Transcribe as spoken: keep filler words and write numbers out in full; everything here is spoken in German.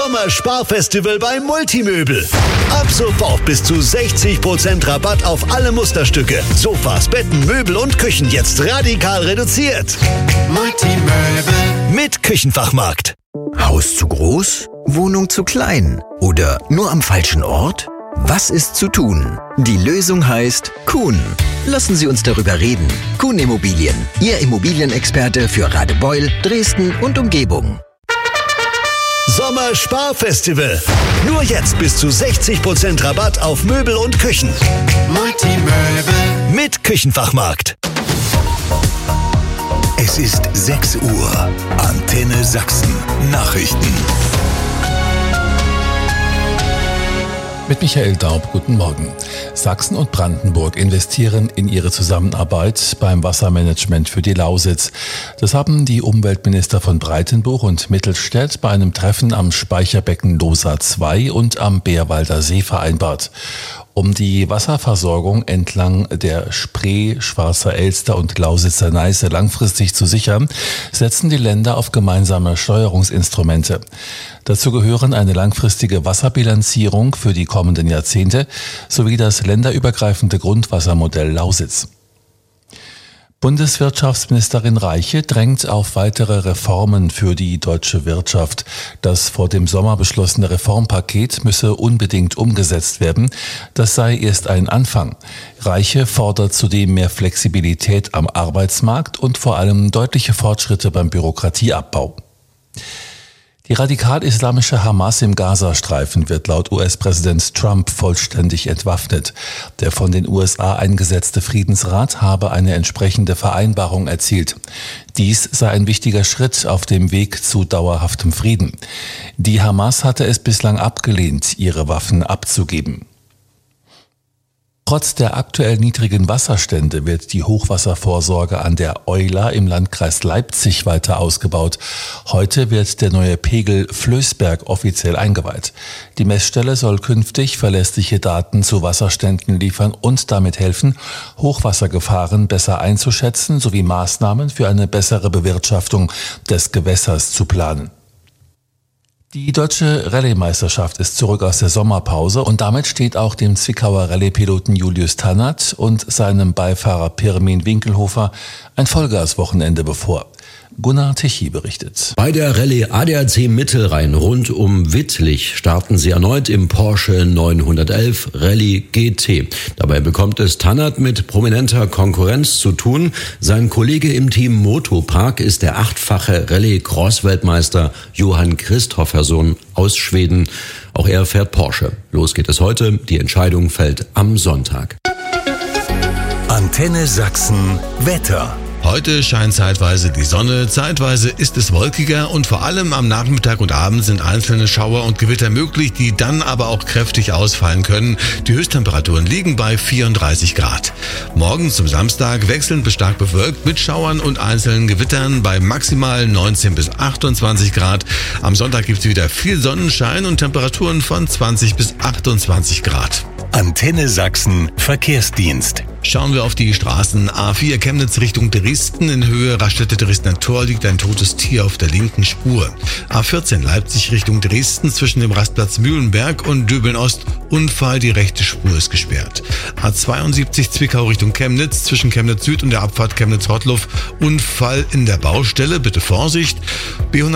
Sommersparfestival bei Multimöbel. Ab sofort bis zu sechzig Prozent Rabatt auf alle Musterstücke. Sofas, Betten, Möbel und Küchen jetzt radikal reduziert. Multimöbel. Mit Küchenfachmarkt. Haus zu groß? Wohnung zu klein? Oder nur am falschen Ort? Was ist zu tun? Die Lösung heißt Kuhn. Lassen Sie uns darüber reden. Kuhn Immobilien, Ihr Immobilienexperte für Radebeul, Dresden und Umgebung. Sommersparfestival. Nur jetzt bis zu sechzig Prozent Rabatt auf Möbel und Küchen. Multimöbel. Mit Küchenfachmarkt. Es ist sechs Uhr. Antenne Sachsen. Nachrichten. Mit Michael Daub, guten Morgen. Sachsen und Brandenburg investieren in ihre Zusammenarbeit beim Wassermanagement für die Lausitz. Das haben die Umweltminister von Breitenbuch und Mittelstädt bei einem Treffen am Speicherbecken Losa zwei und am Bärwalder See vereinbart. Um die Wasserversorgung entlang der Spree, Schwarzer Elster und Lausitzer Neiße langfristig zu sichern, setzen die Länder auf gemeinsame Steuerungsinstrumente. Dazu gehören eine langfristige Wasserbilanzierung für die kommenden Jahrzehnte sowie das länderübergreifende Grundwassermodell Lausitz. Bundeswirtschaftsministerin Reiche drängt auf weitere Reformen für die deutsche Wirtschaft. Das vor dem Sommer beschlossene Reformpaket müsse unbedingt umgesetzt werden. Das sei erst ein Anfang. Reiche fordert zudem mehr Flexibilität am Arbeitsmarkt und vor allem deutliche Fortschritte beim Bürokratieabbau. Die radikal-islamische Hamas im Gazastreifen wird laut U S-Präsident Trump vollständig entwaffnet. Der von den U S A eingesetzte Friedensrat habe eine entsprechende Vereinbarung erzielt. Dies sei ein wichtiger Schritt auf dem Weg zu dauerhaftem Frieden. Die Hamas hatte es bislang abgelehnt, ihre Waffen abzugeben. Trotz der aktuell niedrigen Wasserstände wird die Hochwasservorsorge an der Euler im Landkreis Leipzig weiter ausgebaut. Heute wird der neue Pegel Flößberg offiziell eingeweiht. Die Messstelle soll künftig verlässliche Daten zu Wasserständen liefern und damit helfen, Hochwassergefahren besser einzuschätzen sowie Maßnahmen für eine bessere Bewirtschaftung des Gewässers zu planen. Die deutsche Rallye-Meisterschaft ist zurück aus der Sommerpause und damit steht auch dem Zwickauer Rallye-Piloten Julius Tannert und seinem Beifahrer Pirmin Winkelhofer ein Vollgaswochenende bevor. Gunnar Tichy berichtet. Bei der Rallye A D A C Mittelrhein rund um Wittlich starten sie erneut im Porsche neunhundertelf Rallye G T. Dabei bekommt es Tannert mit prominenter Konkurrenz zu tun. Sein Kollege im Team Motopark ist der achtfache Rallye-Cross-Weltmeister Johan Kristoffersson aus Schweden. Auch er fährt Porsche. Los geht es heute. Die Entscheidung fällt am Sonntag. Antenne Sachsen Wetter. Heute scheint zeitweise die Sonne, zeitweise ist es wolkiger und vor allem am Nachmittag und Abend sind einzelne Schauer und Gewitter möglich, die dann aber auch kräftig ausfallen können. Die Höchsttemperaturen liegen bei vierunddreißig Grad. Morgen zum Samstag wechselnd bis stark bewölkt mit Schauern und einzelnen Gewittern bei maximal neunzehn bis achtundzwanzig Grad. Am Sonntag gibt es wieder viel Sonnenschein und Temperaturen von zwanzig bis achtundzwanzig Grad. Antenne Sachsen Verkehrsdienst. Schauen wir auf die Straßen. A vier Chemnitz Richtung Dresden. In Höhe Raststätte-Dresdner Tor liegt ein totes Tier auf der linken Spur. A vierzehn Leipzig Richtung Dresden zwischen dem Rastplatz Mühlenberg und Döbeln-Ost. Unfall, die rechte Spur ist gesperrt. A zweiundsiebzig Zwickau Richtung Chemnitz zwischen Chemnitz Süd und der Abfahrt Chemnitz-Rottluff. Unfall in der Baustelle, bitte Vorsicht. B